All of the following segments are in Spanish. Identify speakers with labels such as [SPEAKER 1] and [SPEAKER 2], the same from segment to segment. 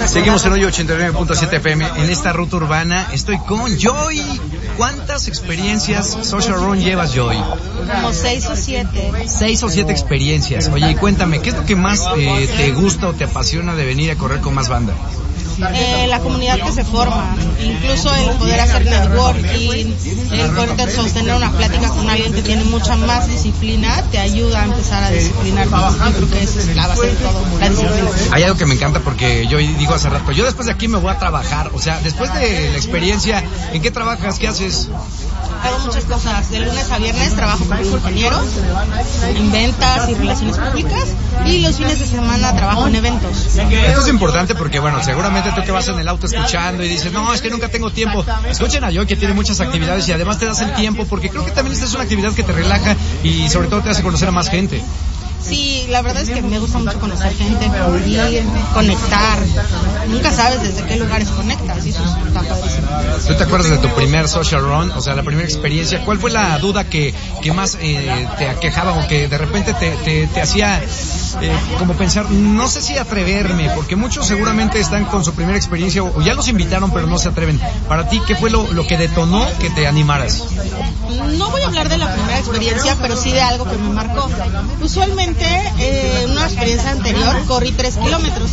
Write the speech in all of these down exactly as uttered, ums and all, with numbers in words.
[SPEAKER 1] Seguimos en hoy ochenta y nueve punto siete F M. En esta ruta urbana estoy con Joy. ¿Cuántas experiencias Social Run llevas, Joy?
[SPEAKER 2] Como seis o siete.
[SPEAKER 1] Seis o siete experiencias. Oye, y cuéntame, ¿qué es lo que más eh, te gusta o te apasiona de venir a correr con más banda?
[SPEAKER 2] Eh, la comunidad que se forma, incluso el poder hacer networking, el poder sostener una plática con alguien que tiene mucha más disciplina, te ayuda a empezar a disciplinarte. Yo creo que esa es la base de todo, la disciplina.
[SPEAKER 1] Hay algo que me encanta porque yo digo hace rato, yo después de aquí me voy a trabajar, o sea, después de la experiencia, ¿en qué trabajas? ¿Qué haces?
[SPEAKER 2] Hago muchas cosas. De lunes a viernes trabajo como ingeniero en ventas y relaciones públicas, y los fines de semana trabajo en eventos.
[SPEAKER 1] Esto es importante porque, bueno, seguramente tú que vas en el auto escuchando y dices, no, es que nunca tengo tiempo. Escuchen a Joy, que tiene muchas actividades y además te das el tiempo, porque creo que también esta es una actividad que te relaja y sobre todo te hace conocer a más gente.
[SPEAKER 2] Sí, la verdad es que me gusta mucho conocer gente, convivir, conectar. Nunca sabes desde qué lugares conectas, y eso está padrísimo.
[SPEAKER 1] ¿Tú te acuerdas de tu primer social run? O sea, la primera experiencia. ¿Cuál fue la duda que, que más eh, te aquejaba o que de repente te, te, te hacía eh, como pensar, no sé si atreverme? Porque muchos seguramente están con su primera experiencia o ya los invitaron pero no se atreven. Para ti, ¿qué fue lo, lo que detonó que te animaras?
[SPEAKER 2] No voy a hablar de la primera experiencia, pero sí de algo que me marcó. Usualmente Eh, una experiencia anterior corrí tres kilómetros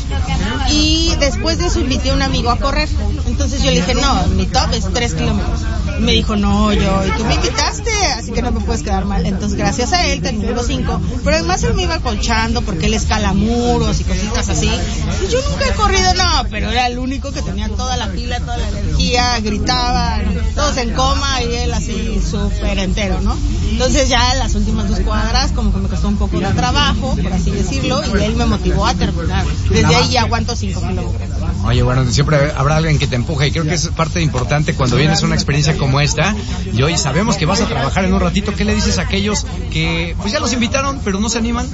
[SPEAKER 2] y después de eso invité a un amigo a correr. Entonces yo le dije, no, mi top es tres kilómetros. Y me dijo, no, yo, y tú me invitaste, así que no me puedes quedar mal. Entonces gracias a él terminé los cinco, pero además él me iba colchando porque él escala muros y cositas así. Y yo nunca he corrido, no, pero era el único que tenía toda la pila, toda la energía, gritaban, todos en coma y él así súper entero, ¿no? Entonces ya las últimas dos cuadras como que me costó un poco de trabajo, por así decirlo, y él me motivó a terminar. Desde ahí ya aguanto cinco kilómetros.
[SPEAKER 1] Oye, bueno, siempre habrá alguien que te empuje y creo que es parte importante cuando vienes a una experiencia como esta. Y hoy sabemos que vas a trabajar en un ratito. ¿Qué le dices a aquellos que pues ya los invitaron pero no se animan?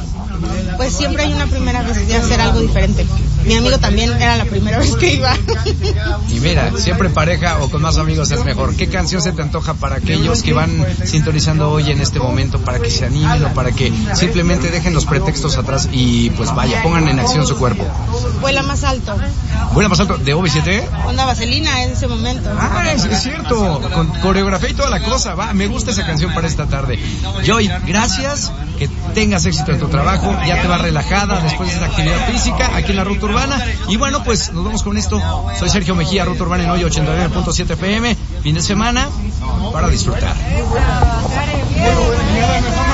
[SPEAKER 2] Pues siempre hay una primera vez de hacer algo diferente. Mi amigo también era la primera vez que iba.
[SPEAKER 1] Y mira, siempre en pareja o con más amigos es mejor. ¿Qué canción se te antoja para aquellos que van sintonizando hoy en este momento, para que se animen o para que simplemente dejen los pretextos atrás y pues vaya, pongan en acción su cuerpo?
[SPEAKER 2] Vuela más alto.
[SPEAKER 1] ¿Vuela más alto? ¿De O V siete?
[SPEAKER 2] Onda Vaselina en ese momento.
[SPEAKER 1] Ah, es, es cierto, con coreografía y toda la cosa, va, me gusta esa canción para esta tarde. Joy, gracias, que tengas éxito en tu trabajo, ya te vas relajada después de esta actividad física aquí en la Ruta Urbana. Y bueno, pues nos vamos con esto. Soy Sergio Mejía, Ruta Urbana en hoy ochenta y nueve punto siete F M, fin de semana para disfrutar.